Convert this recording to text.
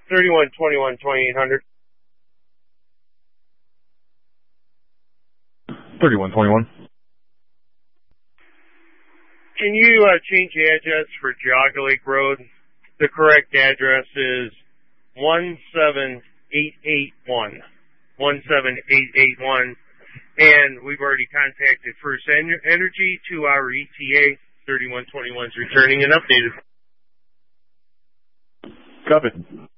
3121-2800. 3121. Can you change the address for Geauga Lake Road? The correct address is 17881. 17881. And we've already contacted First Energy, 2-hour ETA. 3121's returning and updated. Copy.